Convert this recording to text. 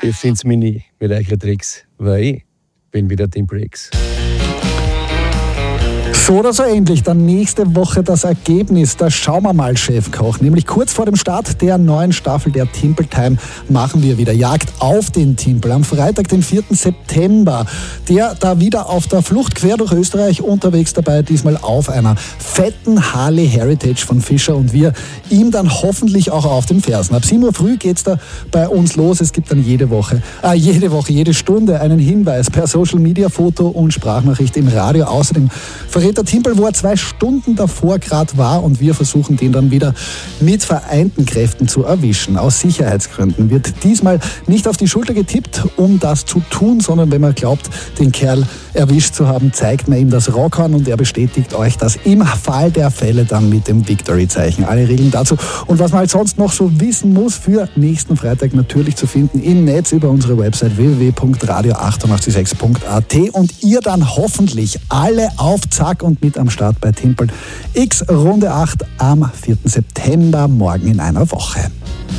Ihr findet mich nie mit euren Tricks, weil ich bin wieder Timple X. So oder so ähnlich, dann nächste Woche das Ergebnis. Da schauen wir mal, Chefkoch. Nämlich kurz vor dem Start der neuen Staffel der Timple Time machen wir wieder Jagd auf den Timple. Am Freitag, den 4. September. Der da wieder auf der Flucht quer durch Österreich unterwegs dabei. Diesmal auf einer fetten Harley Heritage von Fischer und wir ihm dann hoffentlich auch auf den Fersen. Ab 7 Uhr früh geht's da bei uns los. Es gibt dann jede Stunde einen Hinweis per Social Media, Foto und Sprachnachricht im Radio. Außerdem verrät der Timple, wo er 2 Stunden davor gerade war und wir versuchen, den dann wieder mit vereinten Kräften zu erwischen. Aus Sicherheitsgründen wird diesmal nicht auf die Schulter getippt, um das zu tun, sondern wenn man glaubt, den Kerl erwischt zu haben, zeigt man ihm das Rockhorn und er bestätigt euch das im Fall der Fälle dann mit dem Victory-Zeichen. Alle Regeln dazu und was man halt sonst noch so wissen muss, für nächsten Freitag natürlich zu finden im Netz über unsere Website www.radio886.at und ihr dann hoffentlich alle auf Zack und mit am Start bei Timple X Runde 8 am 4. September, morgen in einer Woche.